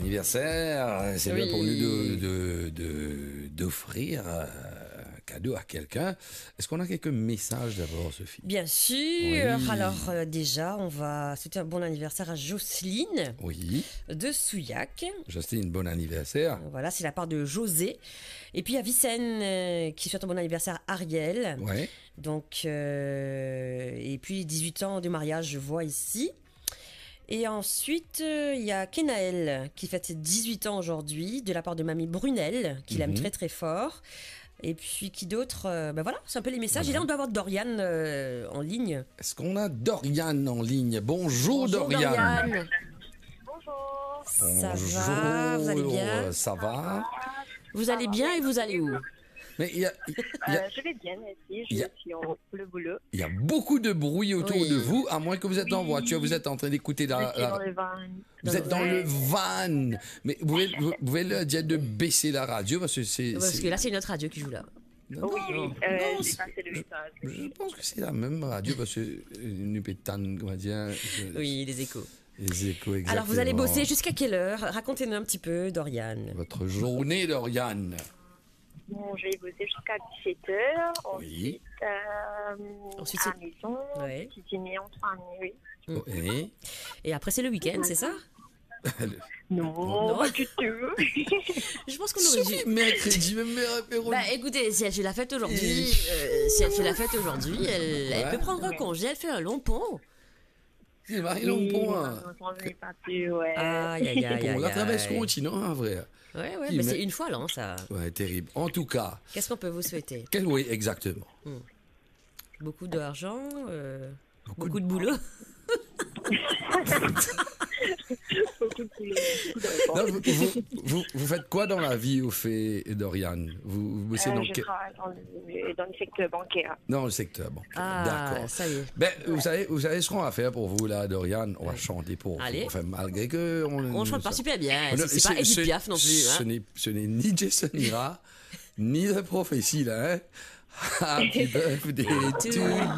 anniversaire, c'est bien pour nous d'offrir un cadeau à quelqu'un. Est-ce qu'on a quelques messages d'abord, Sophie? Bien sûr. Oui. Alors déjà, on va souhaiter un bon anniversaire à Jocelyne Oui. de Souillac. Jocelyne, bon anniversaire. Voilà, c'est la part de José. Et puis il y a Vicenne qui souhaite un bon anniversaire à Ariel. Ouais. Donc, et puis 18 ans de mariage, je vois ici. Et ensuite, il y a Kenaël qui fête ses 18 ans aujourd'hui, de la part de mamie Brunel, qui l'aime très très fort. Et puis qui d'autre ben voilà, c'est un peu les messages. Voilà. Et là, on doit avoir Dorian en ligne. Est-ce qu'on a Dorian en ligne? Bonjour, Dorian. Bonjour. Ça va, vous allez bien? Ça va. Vous allez bien et vous allez où? Mais Je vais bien, merci. Je suis pour le boulot. il y a beaucoup de bruit autour Oui. de vous, à moins que vous êtes en voiture, vous êtes en train d'écouter Je suis dans le van. Vous êtes dans le van. Mais vous pouvez leur dire de baisser la radio parce que Parce que là, c'est une autre radio qui joue là. Non, Oui, non, j'ai passé le message. je pense que c'est la même radio parce que une pétane, on va dire. Oui, les échos. Les échos, exactement. Alors, vous allez bosser jusqu'à quelle heure? Racontez-nous un petit peu, Dorian. Votre journée, Dorian. Bon, je vais bosser jusqu'à 17h. Oui. Ensuite, à la c'est- maison. Ouais. Petit dîner entre amis, oui. Oui. Et après, c'est le week-end, c'est ça? Non, pas du tout. Je pense qu'on aurait dû... Sophie, mercredi, même apéro. Bah écoutez, si elle fait la fête aujourd'hui, elle peut prendre un congé, elle fait un long pont. C'est Marie Longpont. On n'est pas plus, ouais. Aïe, aïe, aïe, On la aïe, traverse aïe. continent, en vrai. Ouais, ouais, Qui mais met- c'est une fois l'an, ça. Ouais, terrible. En tout cas, Qu'est-ce qu'on peut vous souhaiter? oui, exactement. Beaucoup d'argent, Beaucoup beaucoup de boulot. Beaucoup de boulot, beaucoup de Non, réponses. vous faites quoi dans la vie, au fait, Dorian? Vous bossez dans Je travaille dans le secteur bancaire. Dans le secteur bancaire. Ah, D'accord. ça y est. Ben, vous savez ce qu'on va faire pour vous, là, Dorian? On va chanter pour Allez. vous. Enfin, malgré que... On chante pas super bien, Non, c'est pas Edith Piaf non plus. Ce Hein. n'est ni Jason Mira, ni la prophétie, là. Hein? Happy birthday to